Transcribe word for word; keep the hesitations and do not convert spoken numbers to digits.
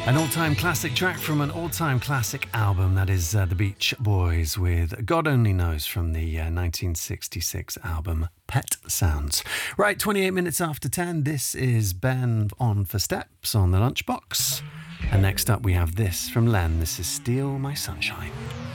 An all-time classic track from an all-time classic album. That is uh, the Beach Boys with God Only Knows from the uh, nineteen sixty-six album Pet Sounds. Right, twenty-eight minutes after ten. This is Ben on for Steps on the Lunchbox. And next up we have this from Len. This is Steal My Sunshine.